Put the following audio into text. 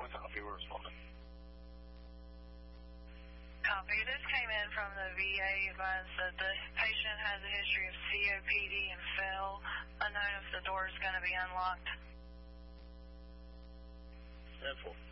copy. We're responding. Copy. This came in from the VA. Advised that the patient has a history of COPD and fell. Unknown if the door is going to be unlocked. 10-4.